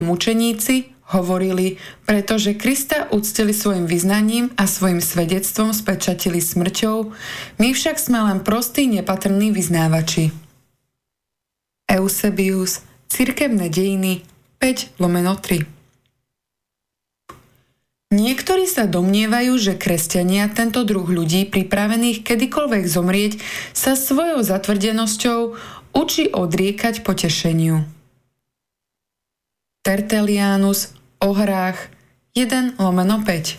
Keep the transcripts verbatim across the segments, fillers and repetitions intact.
Mučeníci hovorili, pretože Krista uctili svojim vyznaním a svojim svedectvom spečatili smrťou, my však sme len prostí nepatrní vyznávači. Eusebius, Cirkevné dejiny, päť lomeno tri. Niektorí sa domnievajú, že kresťania, tento druh ľudí pripravených kedykoľvek zomrieť, sa svojou zatvrdenosťou učí odriekať potešeniu. Tertullianus o hrách jeden lomeno päť.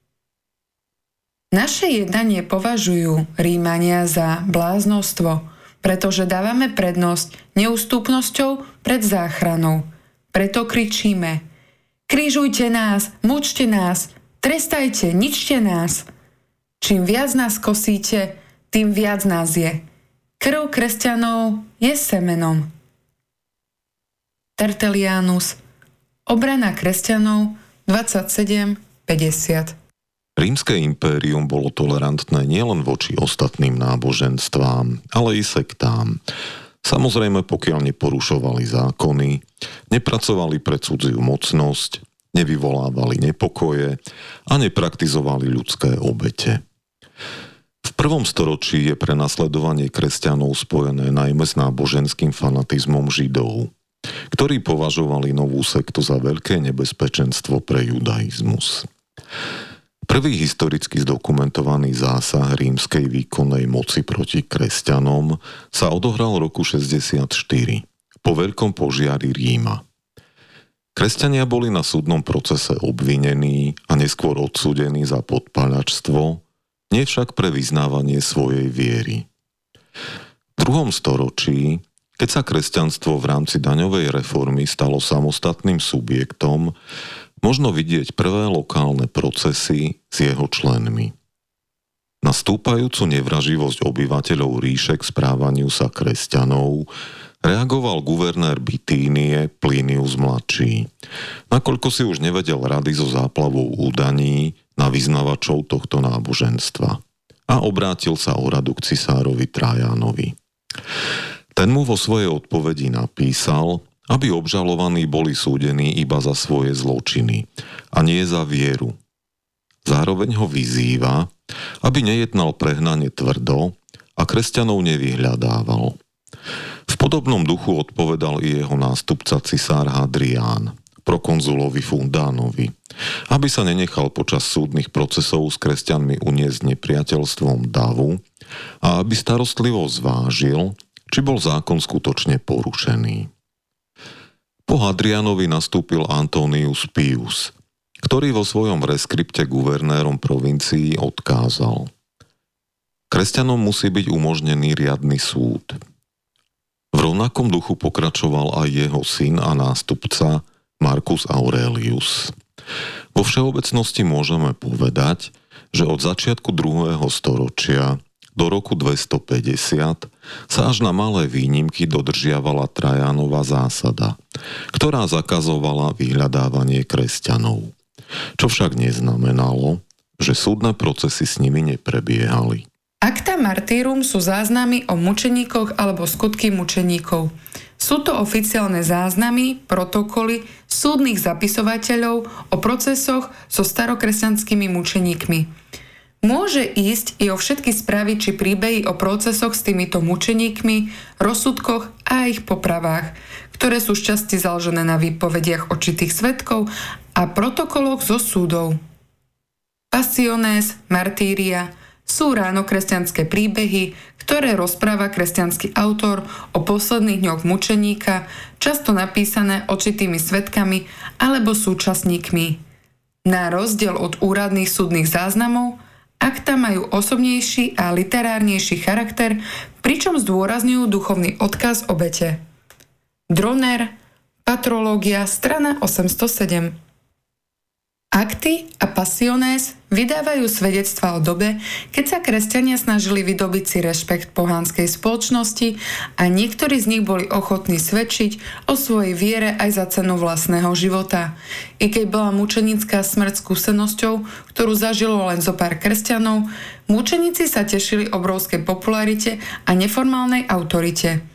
Naše jednanie považujú Rímania za bláznostvo, pretože dávame prednosť neústupnosťou pred záchranou. Preto kričíme: krížujte nás, mučte nás, trestajte, ničte nás. Čím viac nás kosíte, tým viac nás je. Krv kresťanov je semenom. Tertullianus, Obrana kresťanov dvadsaťsedem päťdesiat. Rímske impérium bolo tolerantné nielen voči ostatným náboženstvám, ale i sektám. Samozrejme, pokiaľ neporušovali zákony, nepracovali pre cudziu mocnosť, nevyvolávali nepokoje a nepraktizovali ľudské obete. V prvom storočí je prenasledovanie kresťanov spojené najmä s náboženským fanatizmom Židov, ktorí považovali novú sektu za veľké nebezpečenstvo pre judaizmus. Prvý historicky zdokumentovaný zásah rímskej výkonnej moci proti kresťanom sa odohral v roku šesťdesiatštyri, po veľkom požiari Ríma. Kresťania boli na súdnom procese obvinení a neskôr odsúdení za podpaľačstvo, nie však pre vyznávanie svojej viery. V druhom storočí, keď sa kresťanstvo v rámci daňovej reformy stalo samostatným subjektom, možno vidieť prvé lokálne procesy s jeho členmi. Na stúpajúcu nevraživosť obyvateľov ríše k správaniu sa kresťanov reagoval guvernér Bitínie Plinius mladší, nakoľko si už nevedel rady so záplavou údaní na vyznavačov tohto náboženstva a obrátil sa o radu k cisárovi Trajanovi. Ten mu vo svojej odpovedi napísal, aby obžalovaní boli súdení iba za svoje zločiny a nie za vieru. Zároveň ho vyzýva, aby nejednal prehnane tvrdo a kresťanov nevyhľadával. V podobnom duchu odpovedal i jeho nástupca cisár Hadrián, prokonzulovi Fundánovi, aby sa nenechal počas súdnych procesov s kresťanmi uniesť nepriateľstvom davu a aby starostlivo zvážil, či bol zákon skutočne porušený. Po Hadrianovi nastúpil Antonius Pius, ktorý vo svojom reskripte guvernérom provincií odkázal: kresťanom musí byť umožnený riadny súd. V rovnakom duchu pokračoval aj jeho syn a nástupca Marcus Aurelius. Vo všeobecnosti môžeme povedať, že od začiatku druhého storočia do roku dvestopäťdesiat sa až na malé výnimky dodržiavala Trajanova zásada, ktorá zakazovala vyhľadávanie kresťanov. Čo však neznamenalo, že súdne procesy s nimi neprebiehali. Acta Martyrum sú záznamy o mučeníkoch alebo skutky mučeníkov. Sú to oficiálne záznamy, protokoly súdnych zapisovateľov o procesoch so starokresťanskými mučeníkmi. Môže ísť i o všetky správy či príbehy o procesoch s týmito mučeníkmi, rozsudkoch a ich popravách, ktoré sú šťastie založené na výpovediach očitých svedkov a protokoloch zo súdov. Passiones, martíria sú ráno kresťanské príbehy, ktoré rozpráva kresťanský autor o posledných dňoch mučeníka, často napísané očitými svedkami alebo súčasníkmi. Na rozdiel od úradných súdnych záznamov, akta majú osobnejší a literárnejší charakter, pričom zdôrazňujú duchovný odkaz obete. Droner, Patrológia, strana osemstosedem. Akty a Passiones vydávajú svedectvá o dobe, keď sa kresťania snažili vydobiť si rešpekt pohánskej spoločnosti a niektorí z nich boli ochotní svedčiť o svojej viere aj za cenu vlastného života. I keď bola mučenická smrť skúsenosťou, ktorú zažilo len zo pár kresťanov, mučeníci sa tešili obrovskej popularite a neformálnej autorite.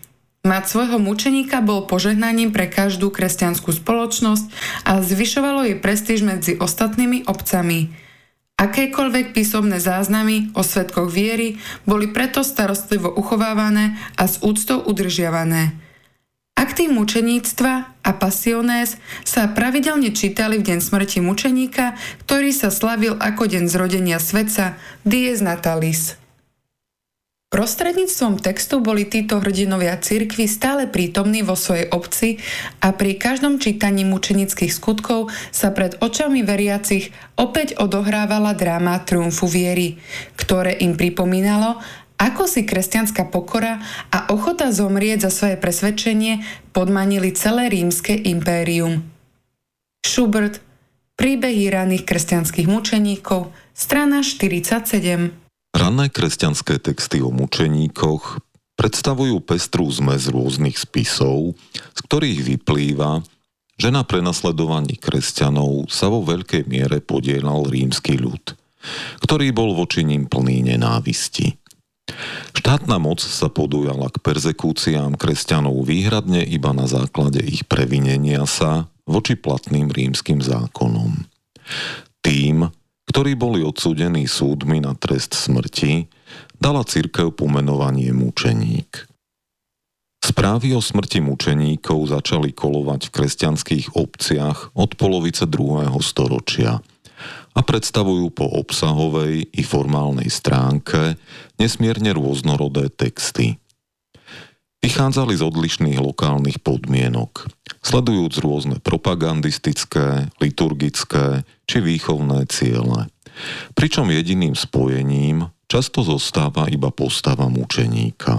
Mať svojho mučeníka bol požehnaním pre každú kresťanskú spoločnosť a zvyšovalo jej prestíž medzi ostatnými obcami. Akékoľvek písomné záznamy o svedkoch viery boli preto starostlivo uchovávané a s úctou udržiavané. Akty mučeníctva a pasionés sa pravidelne čítali v deň smrti mučeníka, ktorý sa slavil ako deň zrodenia svetca Dies Natalis. Prostredníctvom textu boli títo hrdinovia cirkvi stále prítomní vo svojej obci a pri každom čítaní mučenických skutkov sa pred očami veriacich opäť odohrávala dráma triumfu viery, ktoré im pripomínalo, ako si kresťanská pokora a ochota zomrieť za svoje presvedčenie podmanili celé rímske impérium. Schubert, Príbehy raných kresťanských mučeníkov, strana štyridsaťsedem. Ranné kresťanské texty o mučeníkoch predstavujú pestrú zmes rôznych spisov, z ktorých vyplýva, že na prenasledovaní kresťanov sa vo veľkej miere podielal rímsky ľud, ktorý bol voči ním plný nenávisti. Štátna moc sa podujala k perzekúciám kresťanov výhradne iba na základe ich previnenia sa voči platným rímskym zákonom. Tým, ktorí boli odsúdení súdmi na trest smrti, dala cirkev pomenovanie mučeník. Správy o smrti mučeníkov začali kolovať v kresťanských obciach od polovice druhého storočia a predstavujú po obsahovej i formálnej stránke nesmierne rôznorodé texty. Vychádzali z odlišných lokálnych podmienok, sledujúc rôzne propagandistické, liturgické či výchovné ciele. Pričom jediným spojením často zostáva iba postava mučeníka.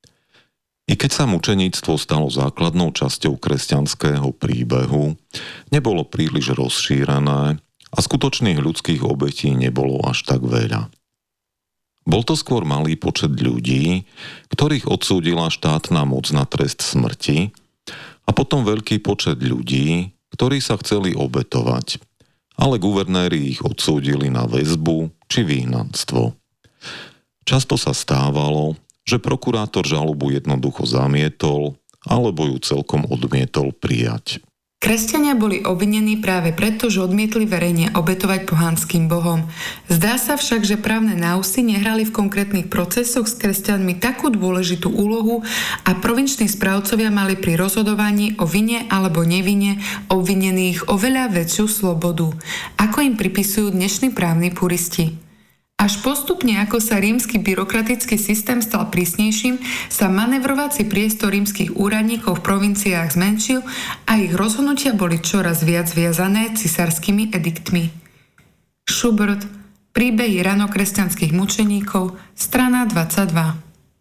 I keď sa mučeníctvo stalo základnou časťou kresťanského príbehu, nebolo príliš rozšírené a skutočných ľudských obetí nebolo až tak veľa. Bol to skôr malý počet ľudí, ktorých odsúdila štátna moc na trest smrti, a potom veľký počet ľudí, ktorí sa chceli obetovať, ale guvernéri ich odsúdili na väzbu či vyhnanstvo. Často sa stávalo, že prokurátor žalobu jednoducho zamietol alebo ju celkom odmietol prijať. Kresťania boli obvinení práve preto, že odmietli verejne obetovať pohanským bohom. Zdá sa však, že právne náusy nehrali v konkrétnych procesoch s kresťanmi takú dôležitú úlohu a provinční správcovia mali pri rozhodovaní o vine alebo nevine obvinených oveľa väčšiu slobodu, ako im pripisujú dnešní právni puristi. Až postupne, ako sa rímsky byrokratický systém stal prísnejším, sa manevrovací priestor rímskych úradníkov v provinciách zmenšil a ich rozhodnutia boli čoraz viac viazané cisárskymi ediktmi. Schubert, Príbehy ranokresťanských mučeníkov, strana dvadsaťdva.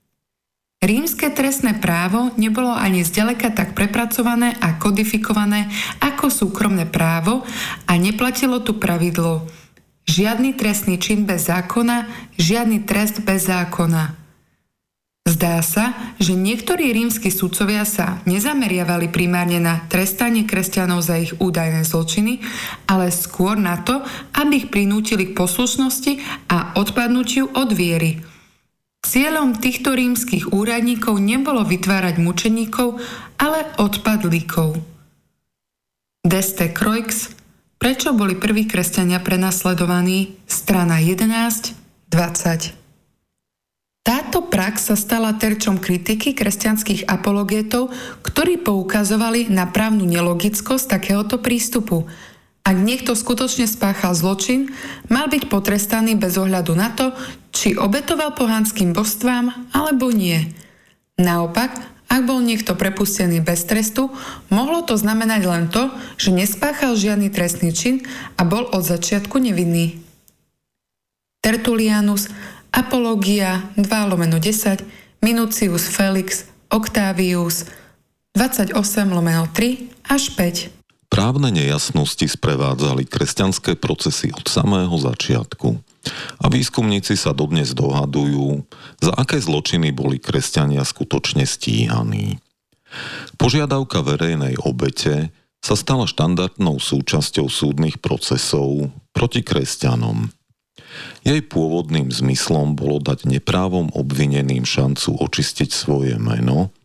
Rímske trestné právo nebolo ani zďaleka tak prepracované a kodifikované ako súkromné právo a neplatilo tu pravidlo žiadny trestný čin bez zákona, žiadny trest bez zákona. Zdá sa, že niektorí rímski sudcovia sa nezameriavali primárne na trestanie kresťanov za ich údajné zločiny, ale skôr na to, aby ich prinútili k poslušnosti a odpadnutiu od viery. Cieľom týchto rímskych úradníkov nebolo vytvárať mučeníkov, ale odpadlíkov. Deste Croix, Prečo boli prví kresťania prenasledovaní? Strana jedenásť dvadsať. Táto prax sa stala terčom kritiky kresťanských apologetov, ktorí poukazovali na právnu nelogickosť takéhoto prístupu. Ak niekto skutočne spáchal zločin, mal byť potrestaný bez ohľadu na to, či obetoval pohanským božstvám alebo nie. Naopak, ak bol niekto prepustený bez trestu, mohlo to znamenať len to, že nespáchal žiadny trestný čin a bol od začiatku nevinný. Tertulianus, Apologia dva lomeno desať, Minucius Felix, Octavius dvadsaťosem lomeno tri až päť. Právne nejasnosti sprevádzali kresťanské procesy od samého začiatku. A výskumníci sa dodnes dohadujú, za aké zločiny boli kresťania skutočne stíhaní. Požiadavka verejnej obete sa stala štandardnou súčasťou súdnych procesov proti kresťanom. Jej pôvodným zmyslom bolo dať neprávom obvineným šancu očistiť svoje meno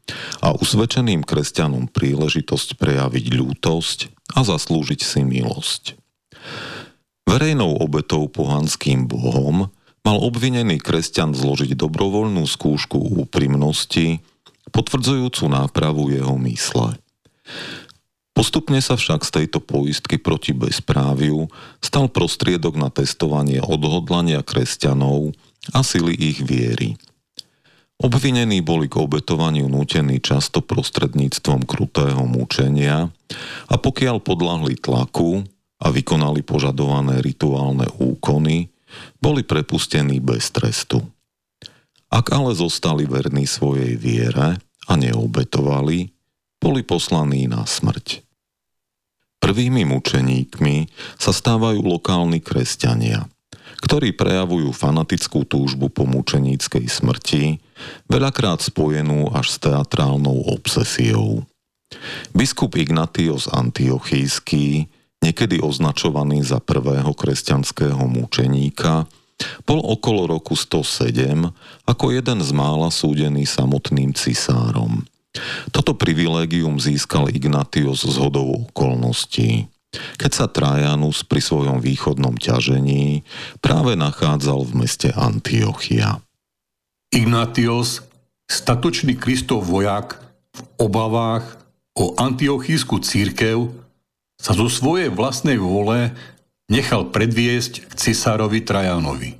a usvedčeným kresťanom príležitosť prejaviť ľútosť a zaslúžiť si milosť. Verejnou obetou pohanským bohom mal obvinený kresťan zložiť dobrovoľnú skúšku úprimnosti, potvrdzujúcu nápravu jeho mysle. Postupne sa však z tejto poistky proti bezpráviu stal prostriedok na testovanie odhodlania kresťanov a sily ich viery. Obvinení boli k obetovaniu nútení často prostredníctvom krutého mučenia a pokiaľ podľahli tlaku a vykonali požadované rituálne úkony, boli prepustení bez trestu. Ak ale zostali verní svojej viere a neobetovali, boli poslaní na smrť. Prvými mučeníkmi sa stávajú lokálni kresťania, ktorí prejavujú fanatickú túžbu po mučeníckej smrti, veľakrát spojenú až s teatrálnou obsesiou. Biskup Ignatios Antiochísky, niekedy označovaný za prvého kresťanského mučeníka, bol okolo roku sto sedem ako jeden z mála súdený samotným cisárom. Toto privilégium získal Ignatios zhodou okolností, keď sa Trajanus pri svojom východnom ťažení práve nachádzal v meste Antiochia. Ignatios, statočný Kristov vojak v obavách o antiochísku cirkev, sa zo svojej vlastnej vole nechal predviesť k cisárovi Trajanovi,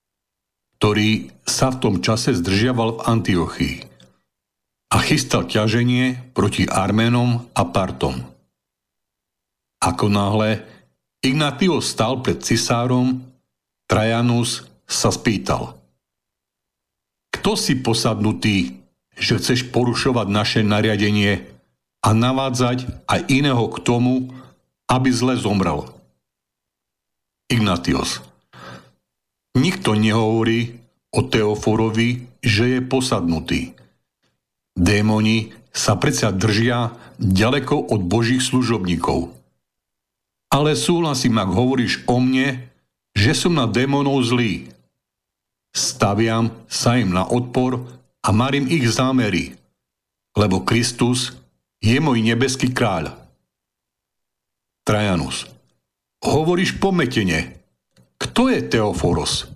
ktorý sa v tom čase zdržiaval v Antiochii a chystal ťaženie proti Arménom a Partom. Ako náhle Ignatios stál pred cisárom, Trajanus sa spýtal: Kto si posadnutý, že chceš porušovať naše nariadenie a navádzať aj iného k tomu, aby zle zomrel? Ignatios: Nikto nehovorí o Teoforovi, že je posadnutý. Démoni sa predsa držia ďaleko od Božích služobníkov. Ale súhlasím, ak hovoríš o mne, že som na démonov zlý. Staviam sa im na odpor a marím ich zámery, lebo Kristus je môj nebeský kráľ. Trajanus: Hovoríš pometene. Kto je Teoforos?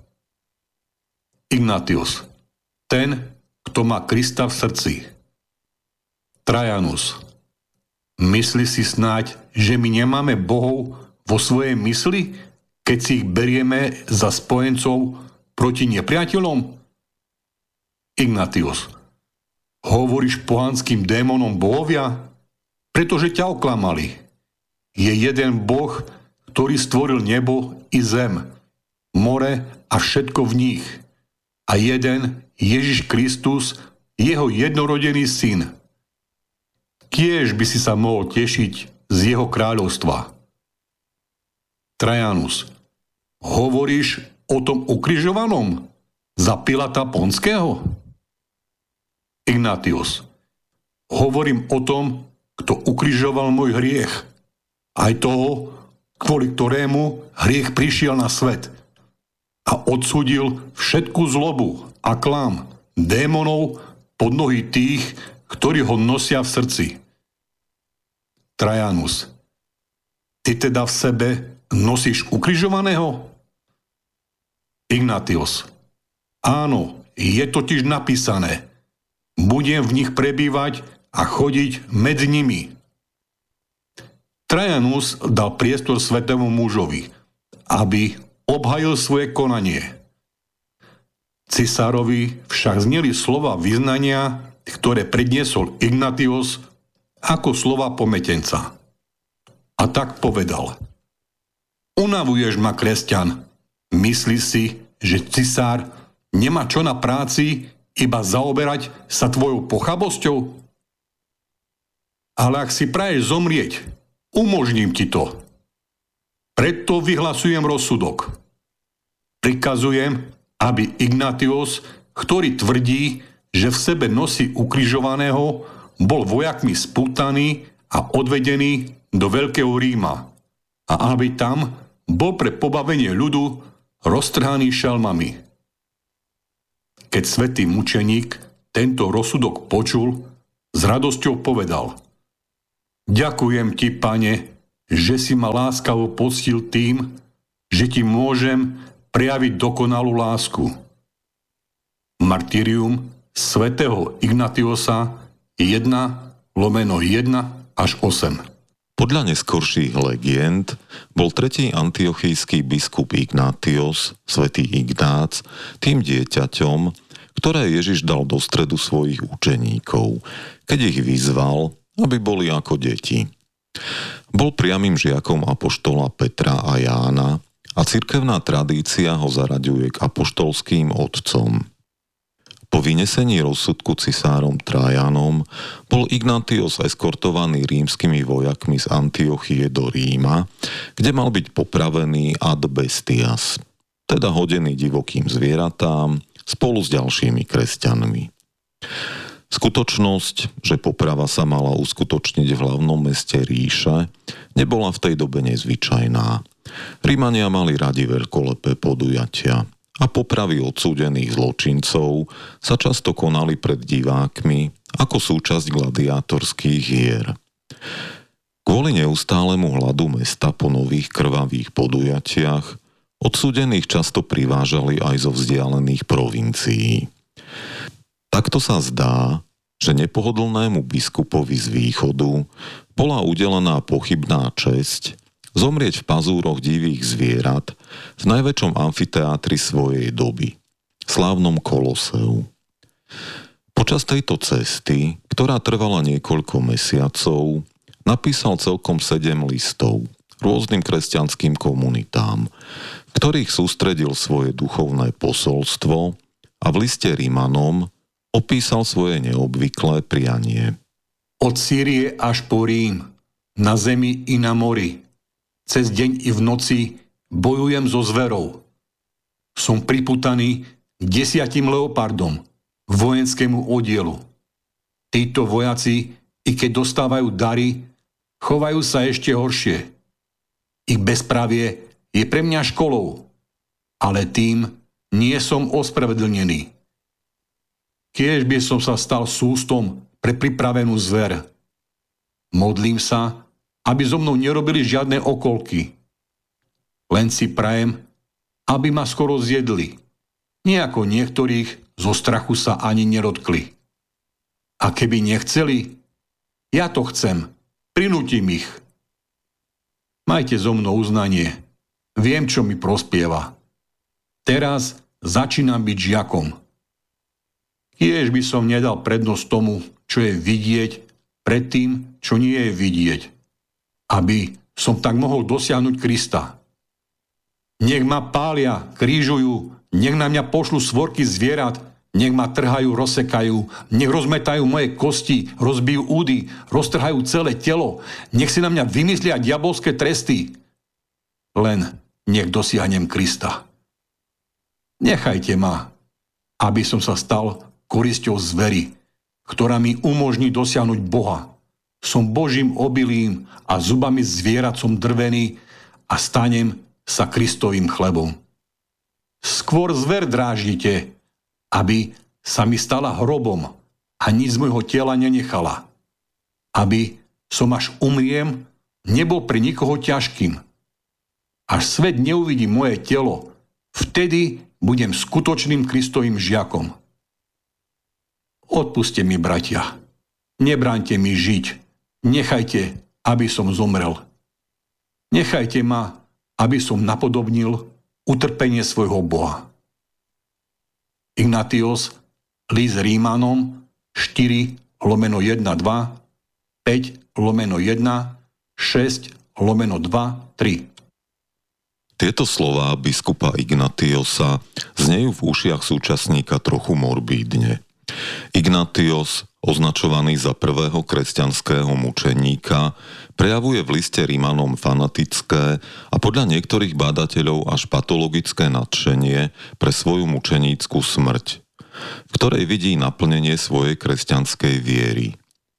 Ignatios: Ten, kto má Krista v srdci. Trajanus: Myslí si snáď, že my nemáme bohov vo svojej mysli, keď si ich berieme za spojencov proti nepriateľom? Ignatios: Hovoríš pohanským démonom bohovia? Pretože ťa oklamali. Je jeden Boh, ktorý stvoril nebo i zem, more a všetko v nich. A jeden Ježiš Kristus, jeho jednorodený syn. Kiež by si sa mohol tešiť z jeho kráľovstva. Trajanus: Hovoríš o tom ukrižovanom za Pilata Ponského? Ignatios: Hovorím o tom, kto ukrižoval môj hriech, aj toho, kvôli ktorému hriech prišiel na svet a odsúdil všetku zlobu a klam démonov pod nohy tých, ktorí ho nosia v srdci. Trajanus: Ty teda v sebe nosíš ukrižovaného? Ignatios: Áno, je totiž napísané: Budem v nich prebývať a chodiť medzi nimi. Trajanus dal priestor svätému mužovi, aby obhajil svoje konanie. Cisárovi však zneli slova vyznania, ktoré predniesol Ignatios ako slova pometenca. A tak povedal: Unavuješ ma, kresťan. Myslíš si, že cisár nemá čo na práci, iba zaoberať sa tvojou pochabosťou? Ale ak si praješ zomrieť, umožním ti to. Preto vyhlasujem rozsudok. Prikazujem, aby Ignatios, ktorý tvrdí, že v sebe nosí ukrižovaného, bol vojakmi spútaný a odvedený do Veľkého Ríma a aby tam bol pre pobavenie ľudu roztrhaný šelmami. Keď svätý mučeník tento rozsudok počul, s radosťou povedal: Ďakujem ti, Pane, že si ma láskavo poctil tým, že ti môžem prejaviť dokonalú lásku. Martyrium svätého Ignatiosa jeden lomeno jeden až osem. Podľa neskorších legend bol tretí antiochijský biskup Ignatios, svätý Ignác, tým dieťaťom, ktoré Ježiš dal do stredu svojich učeníkov, keď ich vyzval, aby boli ako deti. Bol priamym žiakom apoštola Petra a Jána a cirkevná tradícia ho zaraďuje k apoštolským otcom. Po vynesení rozsudku cisárom Trajanom bol Ignatios eskortovaný rímskymi vojakmi z Antiochie do Ríma, kde mal byť popravený ad bestias, teda hodený divokým zvieratám spolu s ďalšími kresťanmi. Skutočnosť, že poprava sa mala uskutočniť v hlavnom meste ríše, nebola v tej dobe nezvyčajná. Rímania mali radi veľkolepé podujatia a popravy odsúdených zločincov sa často konali pred divákmi ako súčasť gladiátorských hier. Kvôli neustálemu hladu mesta po nových krvavých podujatiach odsúdených často privážali aj zo vzdialených provincií. Takto sa zdá, že nepohodlnému biskupovi z východu bola udelená pochybná česť zomrieť v pazúroch divých zvierat v najväčšom amfiteátri svojej doby, slávnom Koloseu. Počas tejto cesty, ktorá trvala niekoľko mesiacov, napísal celkom sedem listov rôznym kresťanským komunitám, v ktorých sústredil svoje duchovné posolstvo a v liste Rímanom opísal svoje neobvyklé prianie. Od Sýrie až po Rím, na zemi i na mori, cez deň i v noci bojujem so zverou. Som priputaný k desiatim leopardom, k vojenskému oddielu. Títo vojaci, i keď dostávajú dary, chovajú sa ešte horšie. Ich bezpravie je pre mňa školou, ale tým nie som ospravedlnený. Kiež by som sa stal sústom pre pripravenú zver. Modlím sa, aby so mnou nerobili žiadne okolky. Len si prajem, aby ma skoro zjedli. Nie ako niektorých zo strachu sa ani nedotkli. A keby nechceli, ja to chcem, prinútim ich. Majte so mnou uznanie. Viem, čo mi prospieva. Teraz začínam byť žiakom. Kiež by som nedal prednosť tomu, čo je vidieť, pred tým, čo nie je vidieť. Aby som tak mohol dosiahnuť Krista. Nech ma pália, krížujú, nech na mňa pošlu svorky zvierat, nech ma trhajú, rozsekajú, nech rozmetajú moje kosti, rozbijú údy, roztrhajú celé telo, nech si na mňa vymyslia diabolské tresty. Len nech dosiahnem Krista. Nechajte ma, aby som sa stal korisťou zvery, ktorá mi umožní dosiahnuť Boha. Som Božím obilím a zubami zvierat som drvený a stanem sa Kristovým chlebom. Skôr zver dráždite, aby sa mi stala hrobom a nič z môjho tela nenechala. Aby som až umriem, nebol pre nikoho ťažkým. Až svet neuvidí moje telo, vtedy budem skutočným Kristovým žiakom. Odpuste mi, bratia. Nebráňte mi žiť. Nechajte, aby som zomrel. Nechajte ma, aby som napodobnil utrpenie svojho Boha. Ignatios, list Rímanom, štyri lomeno jeden dva, päť lomeno jeden, šesť lomeno dva, tri. Tieto slová biskupa Ignatiosa znejú v ušiach súčasníka trochu morbídne. Ignatios, označovaný za prvého kresťanského mučeníka, prejavuje v liste Rímanom fanatické a podľa niektorých bádateľov až patologické nadšenie pre svoju mučenícku smrť, v ktorej vidí naplnenie svojej kresťanskej viery.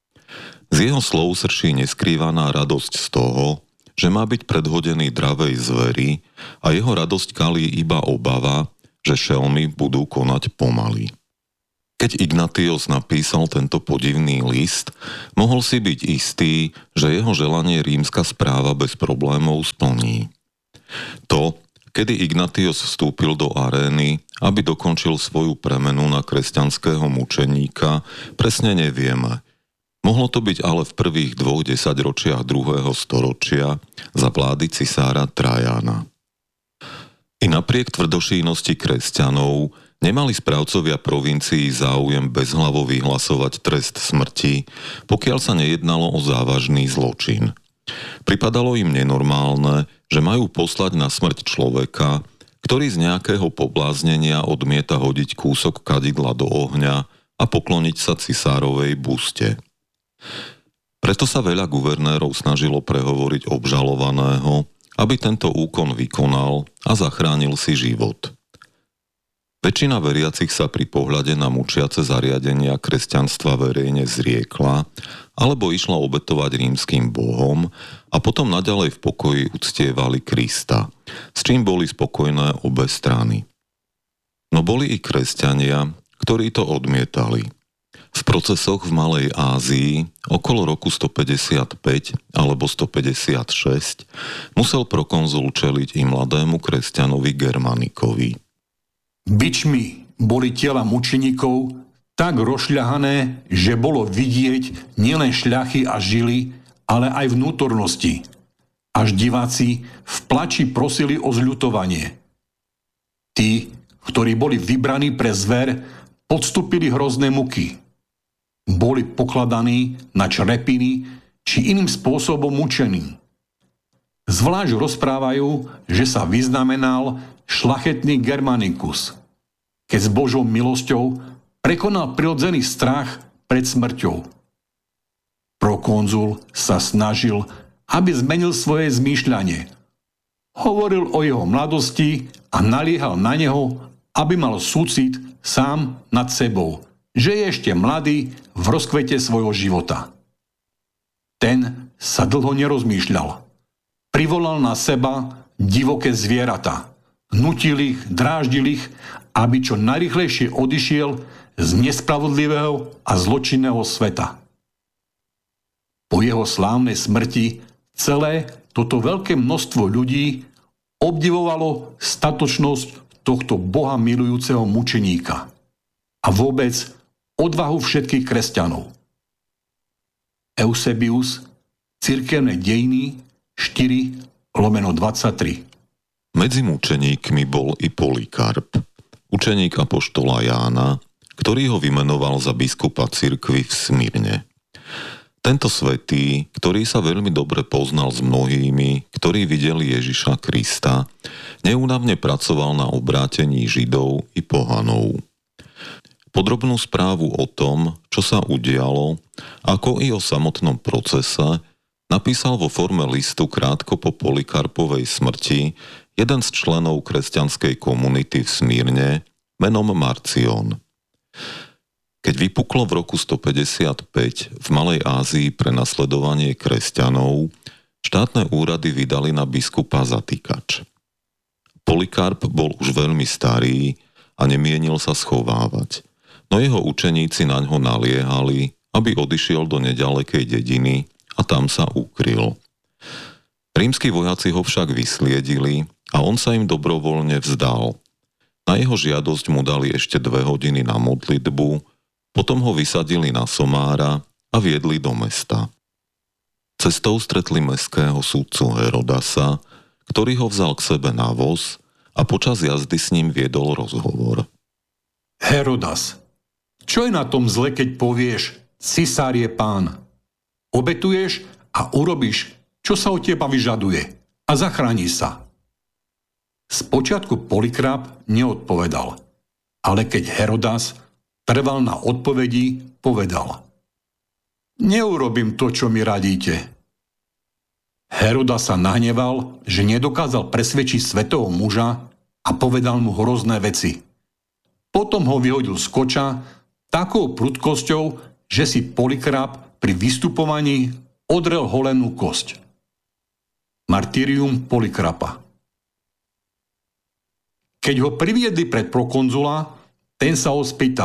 Z jeho slov srší neskrývaná radosť z toho, že má byť predhodený dravej zveri a jeho radosť kalí iba obava, že šelmy budú konať pomaly. Keď Ignatios napísal tento podivný list, mohol si byť istý, že jeho želanie rímska správa bez problémov splní. To, kedy Ignatios vstúpil do arény, aby dokončil svoju premenu na kresťanského mučeníka, presne nevieme. Mohlo to byť ale v prvých dvoch desaťročiach druhého storočia za vlády cisára Trajana. I napriek tvrdošínosti kresťanov nemali správcovia provincií záujem bezhlavo vyhlasovať trest smrti, pokiaľ sa nejednalo o závažný zločin. Pripadalo im nenormálne, že majú poslať na smrť človeka, ktorý z nejakého pobláznenia odmieta hodiť kúsok kadidla do ohňa a pokloniť sa cisárovej buste. Preto sa veľa guvernérov snažilo prehovoriť obžalovaného, aby tento úkon vykonal a zachránil si život. Väčšina veriacich sa pri pohľade na mučiace zariadenia kresťanstva verejne zriekla alebo išla obetovať rímskym bohom a potom naďalej v pokoji uctievali Krista, s čím boli spokojné obe strany. No boli i kresťania, ktorí to odmietali. V procesoch v Malej Ázii okolo roku stopäťdesiatpäť alebo stopäťdesiatšesť musel prokonzul čeliť i mladému kresťanovi Germanikovi. Bičmi boli tela mučeníkov tak rozšľahané, že bolo vidieť nielen šľachy a žily, ale aj vnútornosti. Až diváci v plači prosili o zľutovanie. Tí, ktorí boli vybraní pre zver, podstúpili hrozné muky. Boli pokladaní na črepiny či iným spôsobom mučení. Zvlášť rozprávajú, že sa vyznamenal šlachetný Germanicus, keď s Božou milosťou prekonal prirodzený strach pred smrťou. Prokonzul sa snažil, aby zmenil svoje zmýšľanie. Hovoril o jeho mladosti a naliehal na neho, aby mal súcit sám nad sebou, že je ešte mladý v rozkvete svojho života. Ten sa dlho nerozmýšľal. Privolal na seba divoké zvieratá. Nutil ich, dráždil ich, aby čo najrýchlejšie odišiel z nespravodlivého a zločinného sveta. Po jeho slávnej smrti celé toto veľké množstvo ľudí obdivovalo statočnosť tohto Boha milujúceho mučeníka a vôbec odvahu všetkých kresťanov. Eusebius, Cirkevné dejiny štyri lomeno dvadsaťtri. Medzi mučeníkmi bol i Polikarp, učeník apoštola Jána, ktorý ho vymenoval za biskupa cirkvi v Smyrne. Tento svätý, ktorý sa veľmi dobre poznal s mnohými, ktorí videli Ježiša Krista, neúnavne pracoval na obrátení Židov i pohanov. Podrobnú správu o tom, čo sa udialo, ako i o samotnom procese, napísal vo forme listu krátko po Polikarpovej smrti jeden z členov kresťanskej komunity v Smyrne menom Marcion. Keď vypuklo v roku stopäťdesiatpäť v Malej Ázii prenasledovanie kresťanov, štátne úrady vydali na biskupa zatýkač. Polikarp bol už veľmi starý a nemienil sa schovávať, no jeho učeníci naňho naliehali, aby odišiel do nedalekej dediny a tam sa ukryl. Rímski vojaci ho však vysliedili a on sa im dobrovoľne vzdal. Na jeho žiadosť mu dali ešte dve hodiny na modlitbu, potom ho vysadili na somára a viedli do mesta. Cestou stretli mestského sudcu Herodasa, ktorý ho vzal k sebe na voz a počas jazdy s ním viedol rozhovor. Herodas, čo je na tom zle, keď povieš, cisár je pán? Obetuješ a urobíš, čo sa od teba vyžaduje a zachrániš sa. Spočiatku Polikarp neodpovedal, ale keď Herodas trval na odpovedi, povedal: Neurobím to, čo mi radíte. Herodas sa nahneval, že nedokázal presvedčiť svätého muža a povedal mu hrozné veci. Potom ho vyhodil z koča takou prudkosťou, že si Polikarp pri vystupovaní odrel holenú kosť. Martyrium Polikarpa. Keď ho priviedli pred prokonzula, ten sa ho spýtal,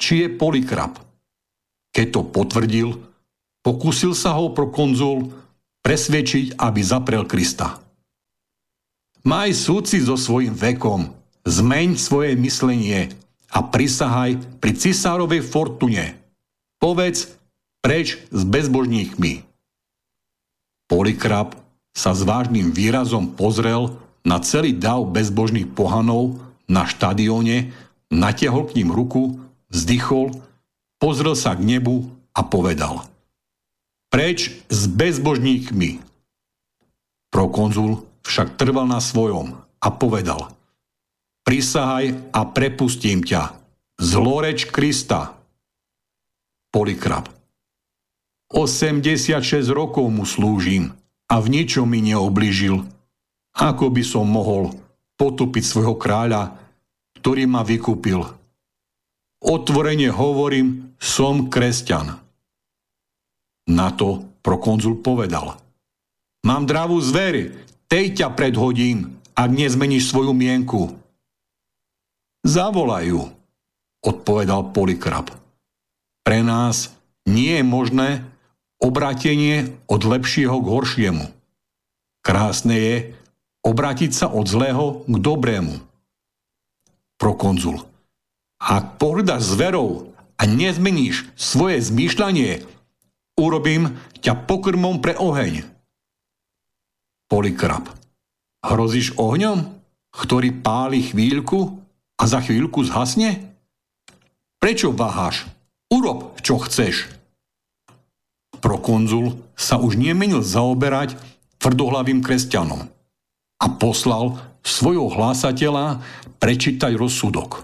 či je Polykrap. Keď to potvrdil, pokúsil sa ho prokonzul presvedčiť, aby zaprel Krista. Maj súcit so svojím vekom, zmeň svoje myslenie a prisahaj pri cisárovej fortune. Povedz preč s bezbožníkmi. Polykrap sa s vážnym výrazom pozrel na celý dav bezbožných pohanov na štadióne, natiahol k ním ruku, vzdychol, pozrel sa k nebu a povedal: Preč s bezbožníkmi. Prokonzul však trval na svojom a povedal: Prisahaj a prepustím ťa. Zloreč Krista. Polykrap: osemdesiatšesť rokov mu slúžim a v ničom mi neoblížil. Ako by som mohol potopiť svojho kráľa, ktorý ma vykúpil? Otvorene hovorím, som kresťan. Na to prokonzul povedal: Mám dravú zver, tej ťa predhodím, ak nezmeníš svoju mienku. Zavolaj ju, odpovedal Polykrap. Pre nás nie je možné obrátenie od lepšieho k horšiemu. Krásne je obrátiť sa od zlého k dobrému. Prokonzul: Ak pohrdáš zverou a nezmeníš svoje zmýšľanie, urobím ťa pokrmom pre oheň. Polykrap: Hrozíš ohňom, ktorý páli chvíľku a za chvíľku zhasne? Prečo váhaš? Urob, čo chceš. Prokonzul sa už nemenil zaoberať tvrdohlavým kresťanom a poslal svojho hlásateľa prečítať rozsudok.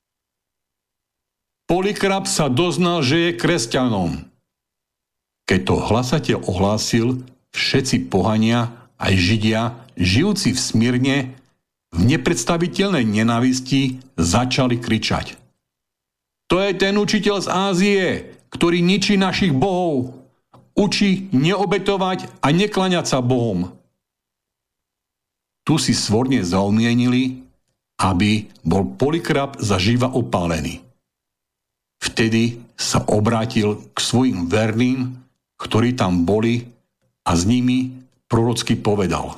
Polykrap sa doznal, že je kresťanom. Keď to hlasateľ ohlásil, všetci pohania aj Židia, žijúci v Smyrne, v nepredstaviteľnej nenávisti začali kričať: To je ten učiteľ z Ázie, ktorý ničí našich bohov. Učí neobetovať a nekláňať sa bohom. Tu si svorne zaumienili, aby bol Polykrap zaživa opálený. Vtedy sa obrátil k svojim verným, ktorí tam boli, a s nimi prorocky povedal: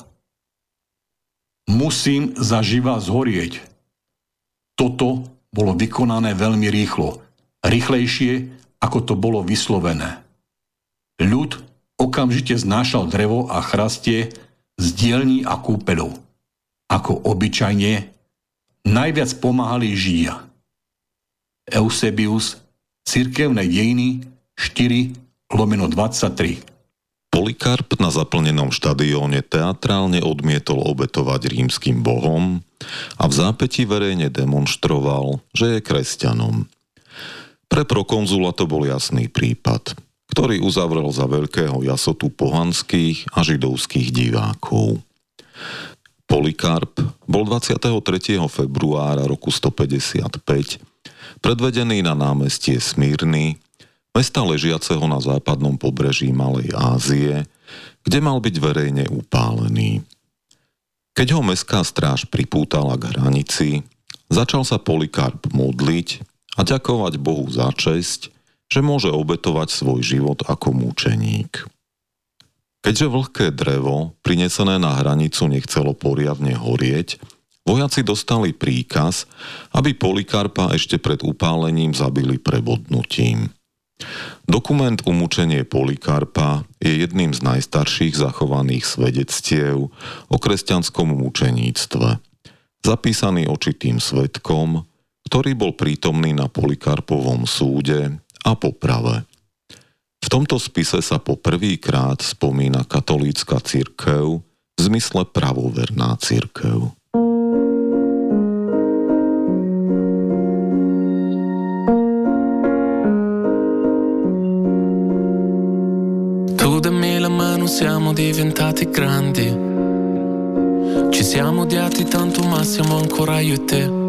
Musím zaživa zhorieť. Toto bolo vykonané veľmi rýchlo, rýchlejšie, ako to bolo vyslovené. Ľud okamžite znášal drevo a chrastie z dielní a kúpeľov. Ako obyčajne, najviac pomáhali Židia. Eusebius, Cirkevné dejiny štyri lomeno dvadsaťtri. Polykarp na zaplnenom štadióne teatrálne odmietol obetovať rímskym bohom a v zápätí verejne demonstroval, že je kresťanom. Pre prokonzula to bol jasný prípad, ktorý uzavrel za veľkého jasotu pohanských a židovských divákov. Polykarp bol dvadsiateho tretieho februára roku stopäťdesiatpäť predvedený na námestie Smyrny, mesta ležiaceho na západnom pobreží Malej Ázie, kde mal byť verejne upálený. Keď ho mestská stráž pripútala k hranici, začal sa Polykarp modliť a ďakovať Bohu za česť, že môže obetovať svoj život ako mučeník. Keďže vlhké drevo, prinesené na hranicu, nechcelo poriadne horieť, vojaci dostali príkaz, aby Polykarpa ešte pred upálením zabili prebodnutím. Dokument Umúčenie Polykarpa je jedným z najstarších zachovaných svedectiev o kresťanskom mučeníctve, zapísaný očitým svedkom, ktorý bol prítomný na Polykarpovom súde a poprave. V tomto spise sa po prvýkrát spomína katolícka cirkev v zmysle pravoverná cirkev. Tu da me la mano, siamo diventati grandi. Ci siamo odiati tanto, ma siamo ancora io e te.